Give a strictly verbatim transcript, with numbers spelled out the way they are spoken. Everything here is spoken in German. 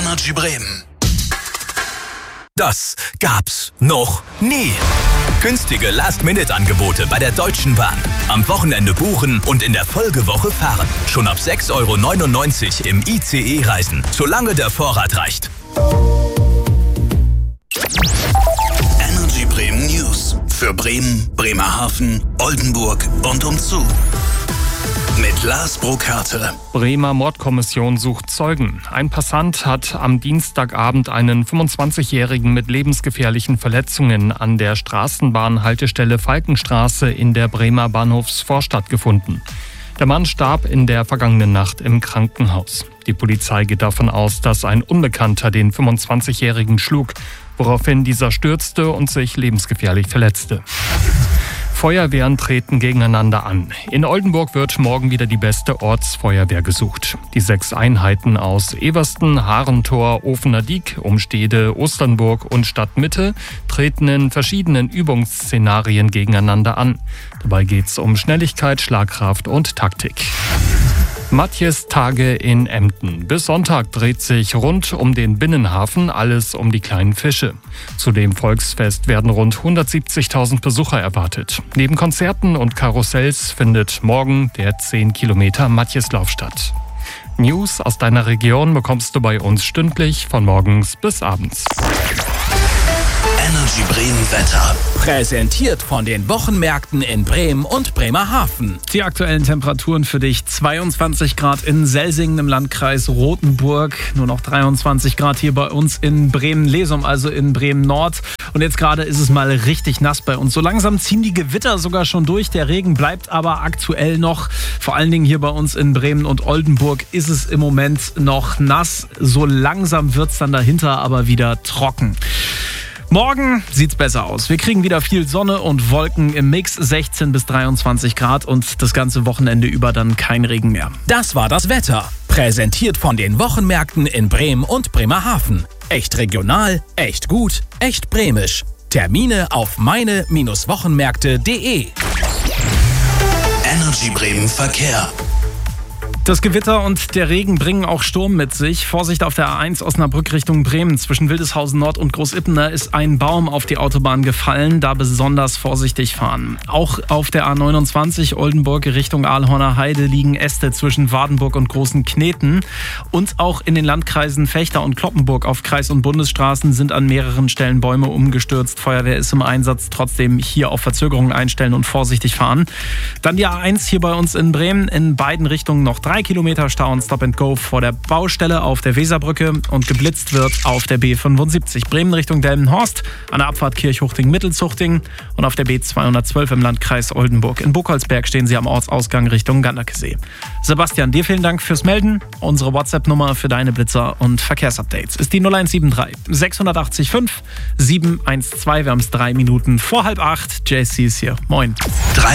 Energy Bremen. Das gab's noch nie. Günstige Last-Minute-Angebote bei der Deutschen Bahn. Am Wochenende buchen und in der Folgewoche fahren. Schon ab sechs Euro neunundneunzig im I C E reisen, solange der Vorrat reicht. Energy Bremen News. Für Bremen, Bremerhaven, Oldenburg und umzu. Mit Lars Brokarte. Bremer Mordkommission sucht Zeugen. Ein Passant hat am Dienstagabend einen fünfundzwanzigjährigen mit lebensgefährlichen Verletzungen an der Straßenbahnhaltestelle Falkenstraße in der Bremer Bahnhofsvorstadt gefunden. Der Mann starb in der vergangenen Nacht im Krankenhaus. Die Polizei geht davon aus, dass ein Unbekannter den fünfundzwanzigjährigen schlug, woraufhin dieser stürzte und sich lebensgefährlich verletzte. Feuerwehren treten gegeneinander an. In Oldenburg wird morgen wieder die beste Ortsfeuerwehr gesucht. Die sechs Einheiten aus Eversten, Harentor, Ofener Diek, Umstede, Osternburg und Stadtmitte treten in verschiedenen Übungsszenarien gegeneinander an. Dabei geht es um Schnelligkeit, Schlagkraft und Taktik. Matjes Tage in Emden. Bis Sonntag dreht sich rund um den Binnenhafen alles um die kleinen Fische. Zu dem Volksfest werden rund hundertsiebzigtausend Besucher erwartet. Neben Konzerten und Karussells findet morgen der zehn Kilometer Matjeslauf statt. News aus deiner Region bekommst du bei uns stündlich von morgens bis abends. Energy Bremen Wetter. Präsentiert von den Wochenmärkten in Bremen und Bremerhaven. Die aktuellen Temperaturen für dich: zweiundzwanzig Grad in Selsingen im Landkreis Rothenburg, nur noch dreiundzwanzig Grad hier bei uns in Bremen-Lesum, also in Bremen-Nord. Und jetzt gerade ist es mal richtig nass bei uns. So langsam ziehen die Gewitter sogar schon durch. Der Regen bleibt aber aktuell noch. Vor allen Dingen hier bei uns in Bremen und Oldenburg ist es im Moment noch nass. So langsam wird es dann dahinter aber wieder trocken. Morgen sieht's besser aus. Wir kriegen wieder viel Sonne und Wolken im Mix, sechzehn bis dreiundzwanzig Grad und das ganze Wochenende über dann kein Regen mehr. Das war das Wetter. Präsentiert von den Wochenmärkten in Bremen und Bremerhaven. Echt regional, echt gut, echt bremisch. Termine auf meine Wochenmärkte punkt de. Energy Bremen Verkehr. Das Gewitter und der Regen bringen auch Sturm mit sich. Vorsicht auf der A eins Osnabrück Richtung Bremen. Zwischen Wildeshausen Nord und Großippener ist ein Baum auf die Autobahn gefallen. Da besonders vorsichtig fahren. Auch auf der A neunundzwanzig Oldenburg Richtung Aalhorner Heide liegen Äste zwischen Wardenburg und Großen Kneten. Und auch in den Landkreisen Vechta und Cloppenburg auf Kreis- und Bundesstraßen sind an mehreren Stellen Bäume umgestürzt. Feuerwehr ist im Einsatz. Trotzdem hier auf Verzögerungen einstellen und vorsichtig fahren. Dann die A eins hier bei uns in Bremen. In beiden Richtungen noch drei Kilometer Stau und Stop and Go vor der Baustelle auf der Weserbrücke und geblitzt wird auf der B fünfundsiebzig Bremen Richtung Delmenhorst, an der Abfahrt Kirchhuchting-Mittelzuchting und auf der B zweihundertzwölf im Landkreis Oldenburg. In Buchholzberg stehen Sie am Ortsausgang Richtung Ganderkesee. Sebastian, dir vielen Dank fürs Melden. Unsere WhatsApp-Nummer für deine Blitzer und Verkehrsupdates ist die null eins sieben drei sechs acht fünf sieben eins zwei. Wir haben es drei Minuten vor halb acht. J C ist hier. Moin. Drei